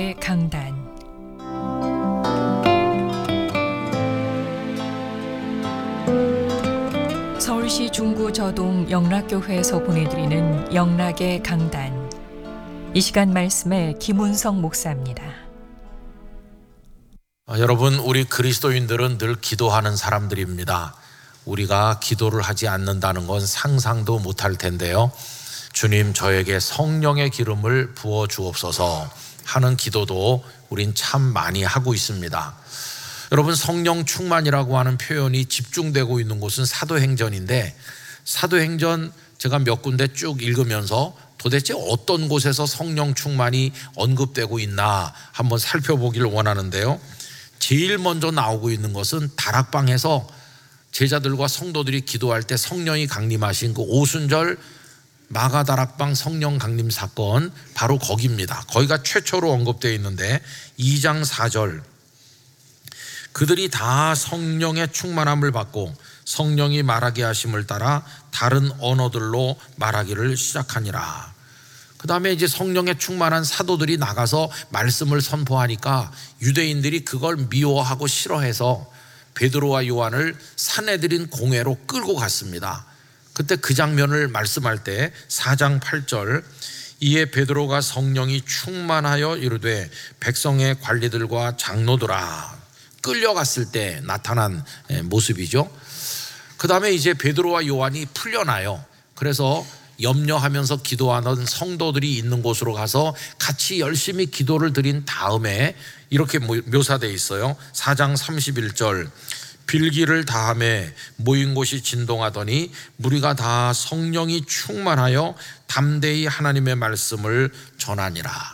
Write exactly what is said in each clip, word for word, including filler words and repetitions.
영락의 강단. 서울시 중구 저동 영락교회에서 보내드리는 영락의 강단. 이 시간 말씀에 김운성 목사입니다. 아, 여러분, 우리 그리스도인들은 늘 기도하는 사람들입니다. 우리가 기도를 하지 않는다는 건 상상도 못할 텐데요. 주님, 저에게 성령의 기름을 부어 주옵소서 하는 기도도 우린 참 많이 하고 있습니다. 여러분, 성령 충만이라고 하는 표현이 집중되고 있는 곳은 사도행전인데, 사도행전 제가 몇 군데 쭉 읽으면서 도대체 어떤 곳에서 성령 충만이 언급되고 있나 한번 살펴보기를 원하는데요. 제일 먼저 나오고 있는 것은 다락방에서 제자들과 성도들이 기도할 때 성령이 강림하신 그 오순절 마가다락방 성령 강림 사건, 바로 거기입니다. 거기가 최초로 언급되어 있는데 이 장 사 절, 그들이 다 성령의 충만함을 받고 성령이 말하게 하심을 따라 다른 언어들로 말하기를 시작하니라. 그 다음에 이제 성령에 충만한 사도들이 나가서 말씀을 선포하니까 유대인들이 그걸 미워하고 싫어해서 베드로와 요한을 사내들인 공회로 끌고 갔습니다. 그때 그 장면을 말씀할 때 사 장 팔 절, 이에 베드로가 성령이 충만하여 이르되 백성의 관리들과 장로들아, 끌려갔을 때 나타난 모습이죠. 그 다음에 이제 베드로와 요한이 풀려나요. 그래서 염려하면서 기도하는 성도들이 있는 곳으로 가서 같이 열심히 기도를 드린 다음에 이렇게 묘사되어 있어요. 사 장 삼십일 절, 빌기를 다함에 모인 곳이 진동하더니 무리가 다 성령이 충만하여 담대히 하나님의 말씀을 전하니라.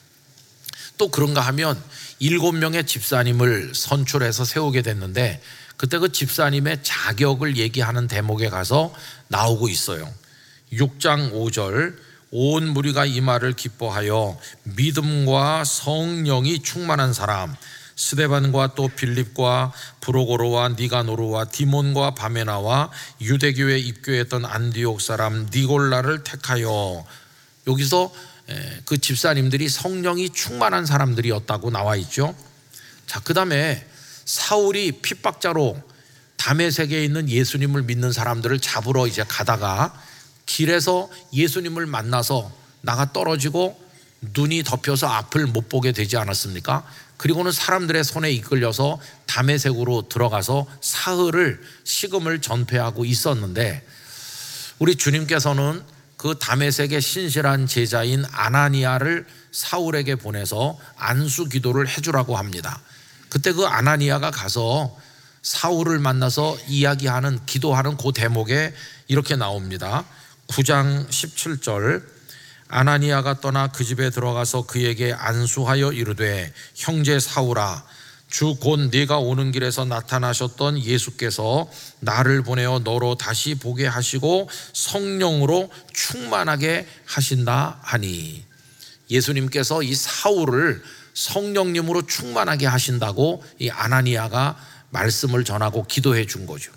또 그런가 하면 일곱 명의 집사님을 선출해서 세우게 됐는데, 그때 그 집사님의 자격을 얘기하는 대목에 가서 나오고 있어요. 육 장 오 절, 온 무리가 이 말을 기뻐하여 믿음과 성령이 충만한 사람 스데반과 또 빌립과 브로고로와 니가노르와 디몬과 바메나와 유대교에 입교했던 안디옥 사람 니골라를 택하여, 여기서 그 집사님들이 성령이 충만한 사람들이었다고 나와 있죠. 자, 그 다음에 사울이 핍박자로 다메섹에 있는 예수님을 믿는 사람들을 잡으러 이제 가다가 길에서 예수님을 만나서 나가 떨어지고 눈이 덮여서 앞을 못 보게 되지 않았습니까? 그리고는 사람들의 손에 이끌려서 다메섹으로 들어가서 사흘을 식음을 전폐하고 있었는데, 우리 주님께서는 그 다메섹의 신실한 제자인 아나니아를 사울에게 보내서 안수 기도를 해주라고 합니다. 그때 그 아나니아가 가서 사울을 만나서 이야기하는, 기도하는 그 대목에 이렇게 나옵니다. 구 장 십칠 절, 아나니아가 떠나 그 집에 들어가서 그에게 안수하여 이르되, 형제 사울아, 주 곧 네가 오는 길에서 나타나셨던 예수께서 나를 보내어 너로 다시 보게 하시고 성령으로 충만하게 하신다 하니. 예수님께서 이 사울을 성령님으로 충만하게 하신다고 이 아나니아가 말씀을 전하고 기도해 준 거죠.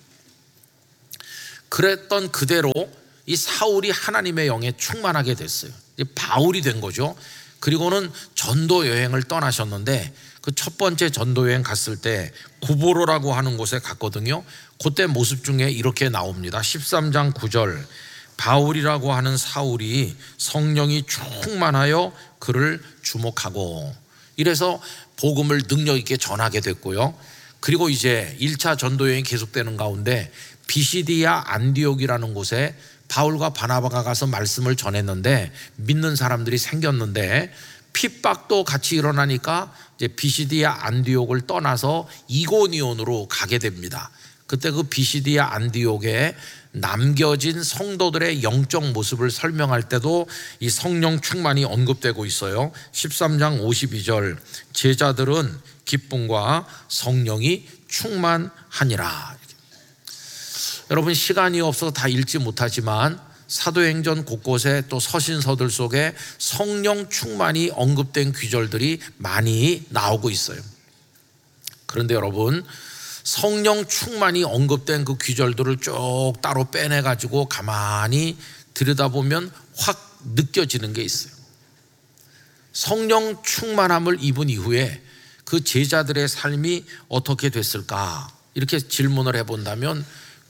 그랬던 그대로 이 사울이 하나님의 영에 충만하게 됐어요. 바울이 된 거죠. 그리고는 전도 여행을 떠나셨는데, 그 첫 번째 전도 여행 갔을 때 구보로라고 하는 곳에 갔거든요. 그때 모습 중에 이렇게 나옵니다. 십삼 장 구 절, 바울이라고 하는 사울이 성령이 충만하여 그를 주목하고, 이래서 복음을 능력 있게 전하게 됐고요. 그리고 이제 일 차 전도 여행이 계속되는 가운데 비시디아 안디옥이라는 곳에 바울과 바나바가 가서 말씀을 전했는데 믿는 사람들이 생겼는데, 핍박도 같이 일어나니까 이제 비시디아 안디옥을 떠나서 이고니온으로 가게 됩니다. 그때 그 비시디아 안디옥에 남겨진 성도들의 영적 모습을 설명할 때도 이 성령 충만이 언급되고 있어요. 십삼 장 오십이 절, 제자들은 기쁨과 성령이 충만하니라. 여러분, 시간이 없어서 다 읽지 못하지만 사도행전 곳곳에 또 서신서들 속에 성령 충만이 언급된 귀절들이 많이 나오고 있어요. 그런데 여러분, 성령 충만이 언급된 그 귀절들을 쭉 따로 빼내가지고 가만히 들여다보면 확 느껴지는 게 있어요. 성령 충만함을 입은 이후에 그 제자들의 삶이 어떻게 됐을까? 이렇게 질문을 해본다면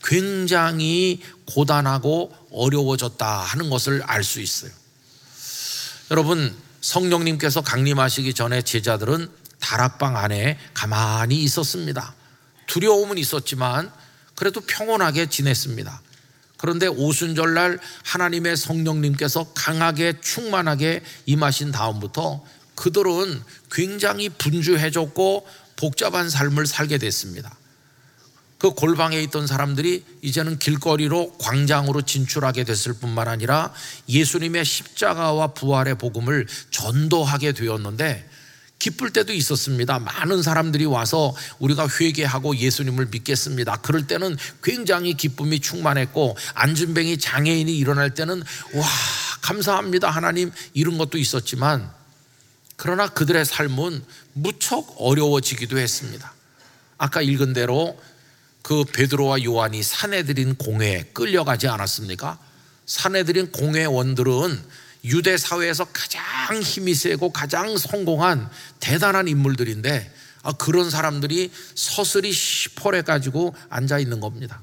굉장히 고단하고 어려워졌다 하는 것을 알 수 있어요. 여러분, 성령님께서 강림하시기 전에 제자들은 다락방 안에 가만히 있었습니다. 두려움은 있었지만 그래도 평온하게 지냈습니다. 그런데 오순절날 하나님의 성령님께서 강하게 충만하게 임하신 다음부터 그들은 굉장히 분주해졌고 복잡한 삶을 살게 됐습니다. 그 골방에 있던 사람들이 이제는 길거리로 광장으로 진출하게 됐을 뿐만 아니라 예수님의 십자가와 부활의 복음을 전도하게 되었는데 기쁠 때도 있었습니다. 많은 사람들이 와서 우리가 회개하고 예수님을 믿겠습니다. 그럴 때는 굉장히 기쁨이 충만했고, 안진뱅이 장애인이 일어날 때는 와, 감사합니다 하나님, 이런 것도 있었지만, 그러나 그들의 삶은 무척 어려워지기도 했습니다. 아까 읽은 대로 그 베드로와 요한이 사내들인 공회에 끌려가지 않았습니까? 사내들인 공회원들은 유대 사회에서 가장 힘이 세고 가장 성공한 대단한 인물들인데, 아, 그런 사람들이 서슬이 시퍼래 가지고 앉아 있는 겁니다.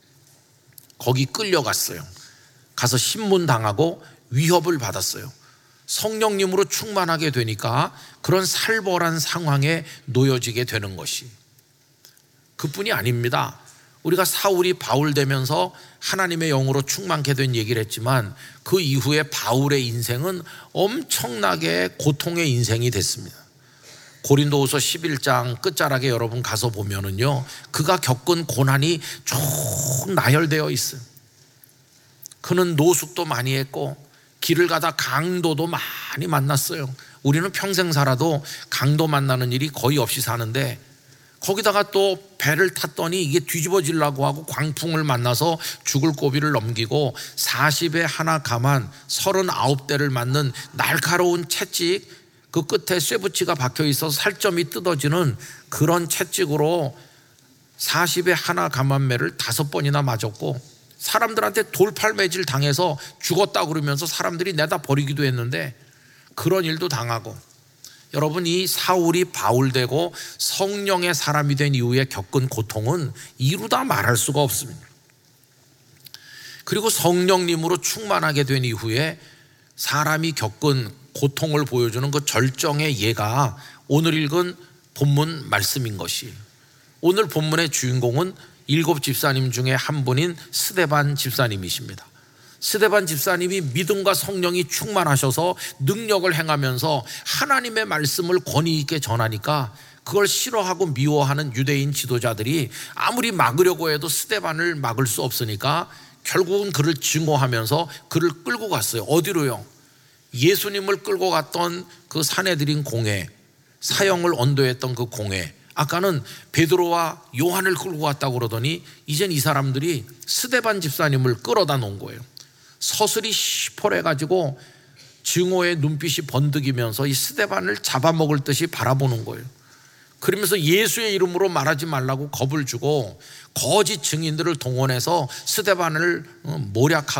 거기 끌려갔어요. 가서 신문당하고 위협을 받았어요. 성령님으로 충만하게 되니까 그런 살벌한 상황에 놓여지게 되는 것이, 그뿐이 아닙니다. 우리가 사울이 바울 되면서 하나님의 영으로 충만케 된 얘기를 했지만 그 이후에 바울의 인생은 엄청나게 고통의 인생이 됐습니다. 고린도후서 십일 장 끝자락에 여러분 가서 보면은요, 그가 겪은 고난이 쭉 나열되어 있어요. 그는 노숙도 많이 했고 길을 가다 강도도 많이 만났어요. 우리는 평생 살아도 강도 만나는 일이 거의 없이 사는데, 거기다가 또 배를 탔더니 이게 뒤집어지려고 하고 광풍을 만나서 죽을 고비를 넘기고 사십에 하나 감한 서른아홉 대를 맞는 날카로운 채찍, 그 끝에 쇠붙이가 박혀 있어서 살점이 뜯어지는 그런 채찍으로 사십에 하나 감한 매를 다섯 번이나 맞았고, 사람들한테 돌팔매질 당해서 죽었다 그러면서 사람들이 내다 버리기도 했는데 그런 일도 당하고, 여러분, 이 사울이 바울 되고 성령의 사람이 된 이후에 겪은 고통은 이루다 말할 수가 없습니다. 그리고 성령님으로 충만하게 된 이후에 사람이 겪은 고통을 보여주는 그 절정의 예가 오늘 읽은 본문 말씀인 것이, 오늘 본문의 주인공은 일곱 집사님 중에 한 분인 스데반 집사님이십니다. 스데반 집사님이 믿음과 성령이 충만하셔서 능력을 행하면서 하나님의 말씀을 권위 있게 전하니까 그걸 싫어하고 미워하는 유대인 지도자들이 아무리 막으려고 해도 스데반을 막을 수 없으니까 결국은 그를 증오하면서 그를 끌고 갔어요. 어디로요? 예수님을 끌고 갔던 그 사내들인 공회, 사형을 언도했던 그 공회, 아까는 베드로와 요한을 끌고 갔다고 그러더니 이젠 이 사람들이 스데반 집사님을 끌어다 놓은 거예요. 서슬이 시퍼래가지고 증오의 눈빛이 번득이면서 이 스데반을 잡아먹을 듯이 바라보는 거예요. 그러면서 예수의 이름으로 말하지 말라고 겁을 주고 거짓 증인들을 동원해서 스데반을 모략하고